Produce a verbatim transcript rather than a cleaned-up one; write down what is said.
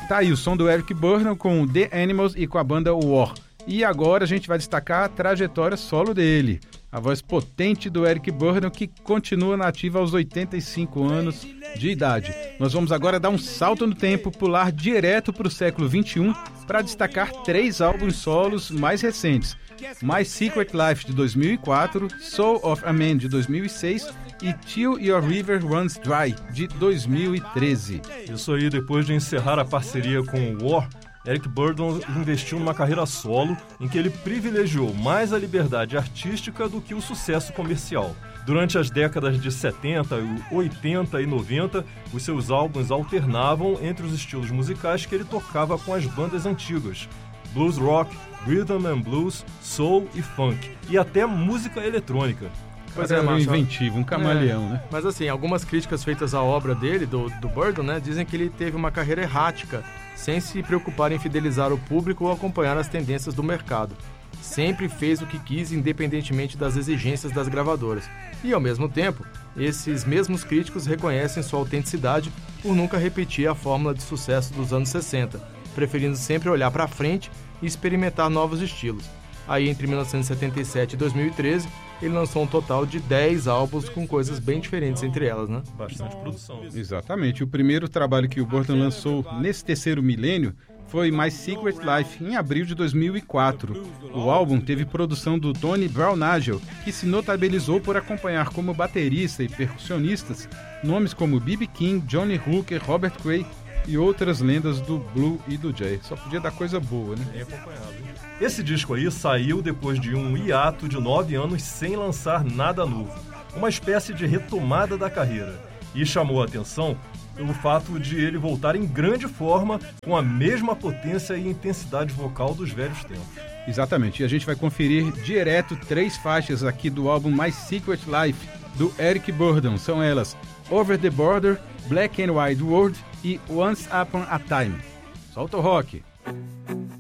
Tá aí o som do Eric Burdon com The Animals e com a banda War. E agora a gente vai destacar a trajetória solo dele. A voz potente do Eric Burdon, que continua nativa aos oitenta e cinco anos de idade. Nós vamos agora dar um salto no tempo, pular direto para o século vinte e um para destacar três álbuns solos mais recentes. My Secret Life, de dois mil e quatro, Soul of a Man, de dois mil e seis e Till Your River Runs Dry, de dois mil e treze. Isso aí, depois de encerrar a parceria com o War, Eric Burdon investiu numa carreira solo em que ele privilegiou mais a liberdade artística do que o sucesso comercial. Durante as décadas de setenta, oitenta e noventa, os seus álbuns alternavam entre os estilos musicais que ele tocava com as bandas antigas: blues rock, rhythm and blues, soul e funk, e até música eletrônica. Pois é, um inventivo, um camaleão, é, né? Mas assim, algumas críticas feitas à obra dele, do, do Burdon, né, dizem que ele teve uma carreira errática, sem se preocupar em fidelizar o público ou acompanhar as tendências do mercado. Sempre fez o que quis, independentemente das exigências das gravadoras. E, ao mesmo tempo, esses mesmos críticos reconhecem sua autenticidade por nunca repetir a fórmula de sucesso dos anos sessenta, preferindo sempre olhar para frente e experimentar novos estilos. Aí, entre mil novecentos e setenta e sete e dois mil e treze, ele lançou um total de dez álbuns com coisas bem diferentes entre elas, né? Bastante produção. Exatamente. O primeiro trabalho que o Burdon lançou nesse terceiro milênio foi My Secret Life, em abril de dois mil e quatro. O álbum teve produção do Tony Brownagel, que se notabilizou por acompanhar como baterista e percussionistas nomes como B B King, Johnny Hooker, Robert Cray e outras lendas do blues e do jazz. Só podia dar coisa boa, né? Bem acompanhado. Esse disco aí saiu depois de um hiato de nove anos sem lançar nada novo. Uma espécie de retomada da carreira. E chamou a atenção pelo fato de ele voltar em grande forma, com a mesma potência e intensidade vocal dos velhos tempos. Exatamente. E a gente vai conferir direto três faixas aqui do álbum My Secret Life, do Eric Burdon. São elas Over the Border, Black and White World e Once Upon a Time. Solta o rock!